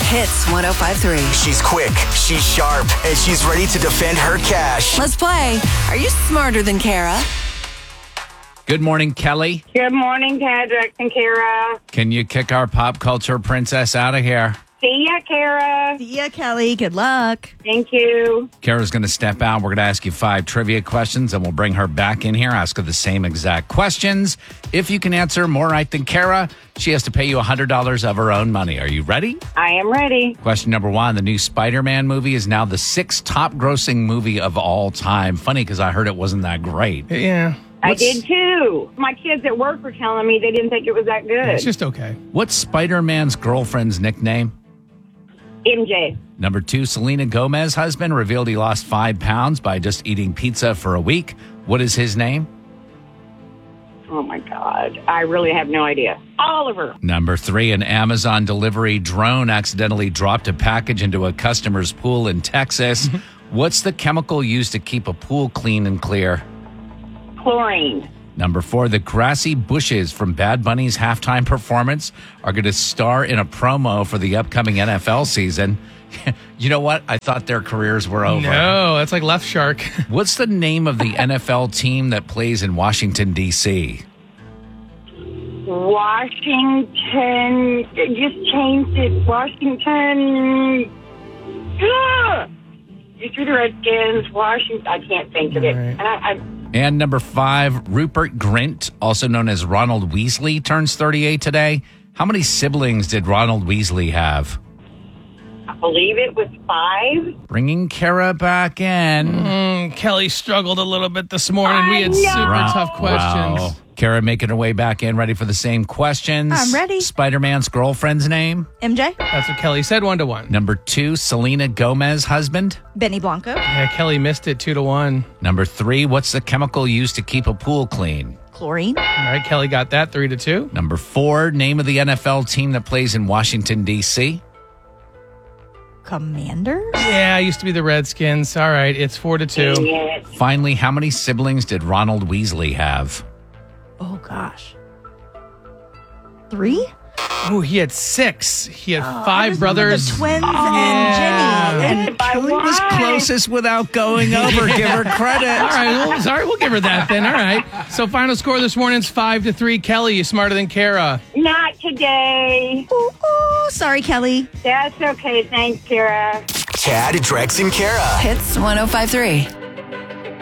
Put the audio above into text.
Hits 105.3. She's quick, she's sharp, and she's ready to defend her cash. Let's play. Are you smarter than Kara? Good morning, Kelly. Good morning, Patrick and Kara. Can you kick our pop culture princess out of here? See ya, Kara. See ya, Kelly. Good luck. Thank you. Kara's going to step out. We're going to ask you 5 trivia questions, and we'll bring her back in here, ask her the same exact questions. If you can answer more right than Kara, she has to pay you $100 of her own money. Are you ready? I am ready. Question number 1. The new Spider-Man movie is now the 6th top-grossing movie of all time. Funny, because I heard it wasn't that great. Yeah. I did too. My kids at work were telling me they didn't think it was that good. It's just okay. What's Spider-Man's girlfriend's nickname? MJ. Number 2, Selena Gomez's husband revealed he lost 5 pounds by just eating pizza for a week. What is his name? Oh, my God. I really have no idea. Oliver. Number 3, an Amazon delivery drone accidentally dropped a package into a customer's pool in Texas. What's the chemical used to keep a pool clean and clear? Chlorine. Number 4, the grassy bushes from Bad Bunny's halftime performance are going to star in a promo for the upcoming NFL season. You know what? I thought their careers were over. No, that's like Left Shark. What's the name of the NFL team that plays in Washington, D.C.? Washington. Just changed it. Washington. Ugh. You threw the Redskins. Washington. I can't think of it. Right. And number 5, Rupert Grint, also known as Ronald Weasley, turns 38 today. How many siblings did Ronald Weasley have? I believe it was 5. Bringing Kara back in. Kelly struggled a little bit this morning. We had super tough questions. Wow. Kara making her way back in, ready for the same questions. I'm ready. Spider-Man's girlfriend's name? MJ? That's what Kelly said, 1-1. Number 2, Selena Gomez's husband? Benny Blanco? Yeah, Kelly missed it 2-1. Number 3, what's the chemical used to keep a pool clean? Chlorine? All right, Kelly got that 3-2. Number 4, name of the NFL team that plays in Washington, D.C.? Commanders? Yeah, it used to be the Redskins. All right, it's 4-2. Yes. Finally, how many siblings did Ronald Weasley have? Oh, gosh. 3? Oh, he had 6. He had 5 brothers. The twins Yeah. and Jenny. And Kelly was closest without going over. Give her credit. All right, well, sorry, we'll give her that then. All right. So final score this morning's 5-3. Kelly, you smarter than Kara. Not today. Ooh, sorry, Kelly. That's okay. Thanks, Kara. Chad, Drex, and Kara. Hits 105.3.